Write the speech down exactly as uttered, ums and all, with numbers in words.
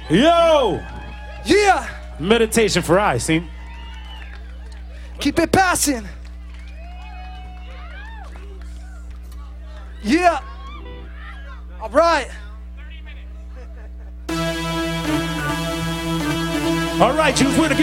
Yo! Yeah! Meditation for eyes, see? Keep it passing. Yeah. All right. All right, Jews, we're gonna